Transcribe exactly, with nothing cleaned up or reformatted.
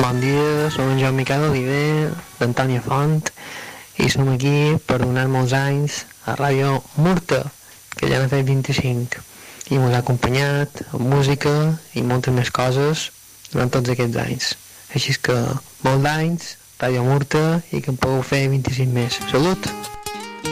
Bon dia, som en Joan Miquel Oliver, d'Antònia Font, i som aquí per donar molts anys a Ràdio Murta, que ja n'ha fet vint-i-cinc, i ens ha acompanyat amb música i moltes més coses durant tots aquests anys. Així que molts anys, Ràdio Murta, i que en pugueu fer vint-i-cinc més. Salut!